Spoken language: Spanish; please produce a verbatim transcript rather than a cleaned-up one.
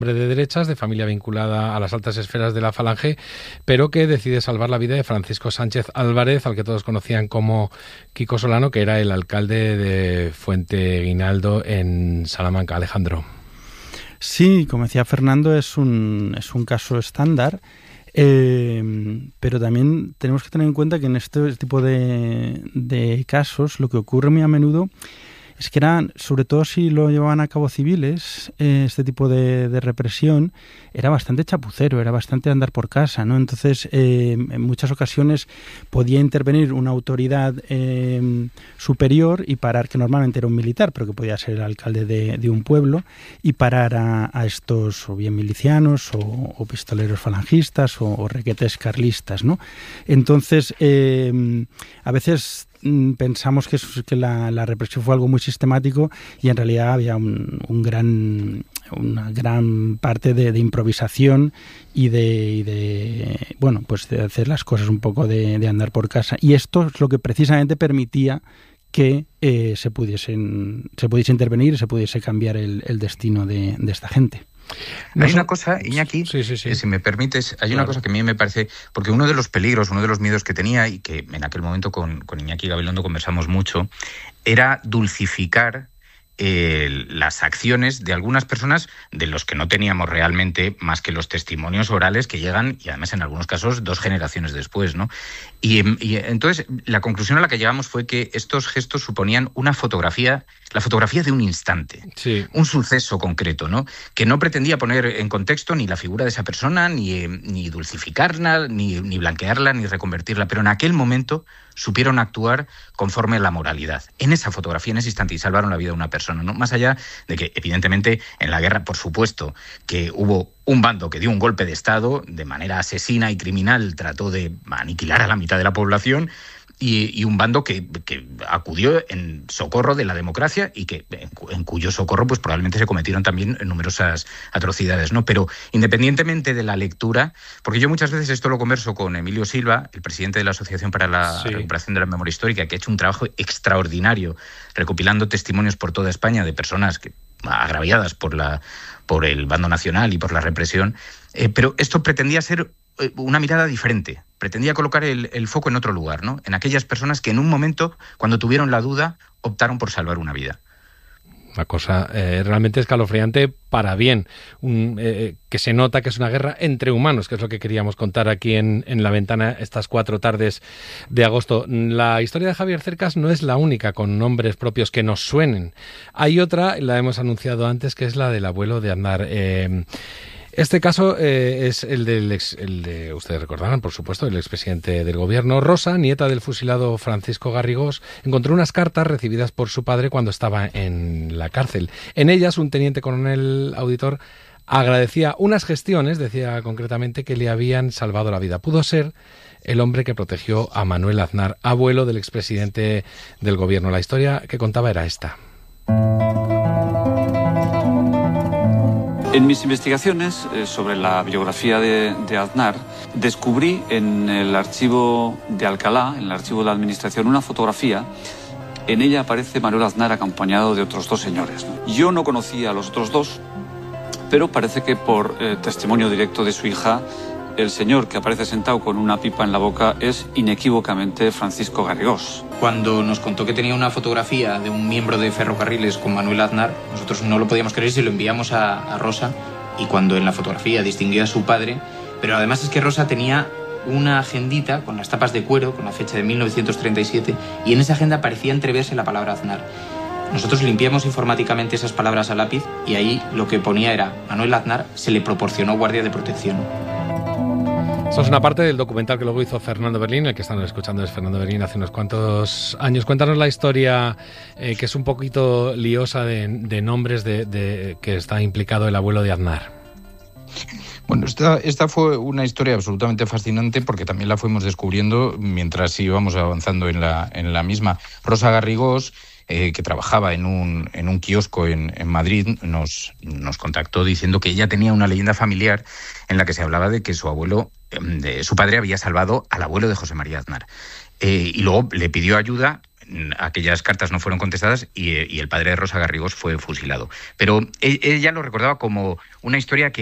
de derechas, de familia vinculada a las altas esferas de la Falange, pero que decide salvar la vida de Francisco Sánchez Álvarez, al que todos conocían como Kiko Solano, que era el alcalde de Fuente Guinaldo en Salamanca. Alejandro. Sí, como decía Fernando, es un, es un caso estándar, eh, pero también tenemos que tener en cuenta que en este tipo de, de casos lo que ocurre muy a menudo es que eran, sobre todo si lo llevaban a cabo civiles, eh, este tipo de, de represión era bastante chapucero, era bastante andar por casa, ¿no? Entonces, eh, en muchas ocasiones podía intervenir una autoridad eh, superior y parar, que normalmente era un militar, pero que podía ser el alcalde de, de un pueblo, y parar a, a estos o bien milicianos o, o pistoleros falangistas o, o requetes carlistas, ¿no? Entonces, eh, a veces pensamos que, es, que la, la represión fue algo muy sistemático y en realidad había un, un gran, una gran parte de, de improvisación y de, y de, bueno, pues de hacer las cosas un poco de, de andar por casa. Y esto es lo que precisamente permitía que eh, se pudiesen, se pudiese intervenir, se pudiese cambiar el, el destino de, de esta gente. No, hay una cosa, Iñaki, sí, sí, sí. Eh, si me permites, hay claro. una cosa que a mí me parece, porque uno de los peligros, uno de los miedos que tenía, y que en aquel momento con, con Iñaki Gabilondo conversamos mucho, era dulcificar eh, las acciones de algunas personas de los que no teníamos realmente más que los testimonios orales que llegan, y además en algunos casos dos generaciones después, ¿no? Y, y entonces la conclusión a la que llegamos fue que estos gestos suponían una fotografía, la fotografía de un instante, sí. un suceso concreto, ¿no? Que no pretendía poner en contexto ni la figura de esa persona, ni, ni dulcificarla, ni, ni blanquearla, ni reconvertirla, pero en aquel momento supieron actuar conforme a la moralidad. En esa fotografía, en ese instante, y salvaron la vida de una persona, ¿no? Más allá de que, evidentemente, en la guerra, por supuesto, que hubo un bando que dio un golpe de Estado de manera asesina y criminal, trató de aniquilar a la mitad de la población, y, y un bando que, que acudió en socorro de la democracia y que en, en cuyo socorro pues probablemente se cometieron también numerosas atrocidades, ¿no? Pero independientemente de la lectura, porque yo muchas veces esto lo converso con Emilio Silva, el presidente de la Asociación para la sí. Recuperación de la Memoria Histórica, que ha hecho un trabajo extraordinario recopilando testimonios por toda España de personas que agraviadas por la por el bando nacional y por la represión, eh, pero esto pretendía ser una mirada diferente, pretendía colocar el, el foco en otro lugar, ¿no? En aquellas personas que en un momento, cuando tuvieron la duda, optaron por salvar una vida. Una cosa eh, realmente escalofriante para bien, un, eh, que se nota que es una guerra entre humanos, que es lo que queríamos contar aquí en, en La Ventana estas cuatro tardes de agosto. La historia de Javier Cercas no es la única con nombres propios que nos suenen. Hay otra, la hemos anunciado antes, que es la del abuelo de Aznar. Eh, Este caso eh, es el del ex, el de, ustedes recordarán, por supuesto, el expresidente del gobierno. Rosa, nieta del fusilado Francisco Garrigós, encontró unas cartas recibidas por su padre cuando estaba en la cárcel. En ellas, un teniente coronel auditor agradecía unas gestiones, decía concretamente, que le habían salvado la vida. Pudo ser el hombre que protegió a Manuel Aznar, abuelo del expresidente del gobierno. La historia que contaba era esta. En mis investigaciones eh, sobre la biografía de, de Aznar, descubrí en el archivo de Alcalá, en el archivo de la Administración, una fotografía. En ella aparece Manuel Aznar acompañado de otros dos señores, ¿no? Yo no conocía a los otros dos, pero parece que por eh, testimonio directo de su hija, el señor que aparece sentado con una pipa en la boca es inequívocamente Francisco Garrigós. Cuando nos contó que tenía una fotografía de un miembro de Ferrocarriles con Manuel Aznar, nosotros no lo podíamos creer y se lo enviamos a, a Rosa, y cuando en la fotografía distinguía a su padre, pero además es que Rosa tenía una agendita con las tapas de cuero, con la fecha de mil novecientos treinta y siete, y en esa agenda parecía entreverse la palabra Aznar. Nosotros limpiamos informáticamente esas palabras a lápiz y ahí lo que ponía era Manuel Aznar se le proporcionó guardia de protección. Eso es una parte del documental que luego hizo Fernando Berlín, el que están escuchando es Fernando Berlín hace unos cuantos años. Cuéntanos la historia, eh, que es un poquito liosa de, de nombres de, de que está implicado el abuelo de Aznar. Bueno, esta, esta fue una historia absolutamente fascinante porque también la fuimos descubriendo mientras íbamos avanzando en la, en la misma. Rosa Garrigós, eh, que trabajaba en un, en un kiosco en, en Madrid, nos, nos contactó diciendo que ella tenía una leyenda familiar en la que se hablaba de que su abuelo, de, su padre había salvado al abuelo de José María Aznar. Eh, y luego le pidió ayuda aquellas cartas no fueron contestadas y, y el padre de Rosa Garrigós fue fusilado. Pero ella lo recordaba como una historia que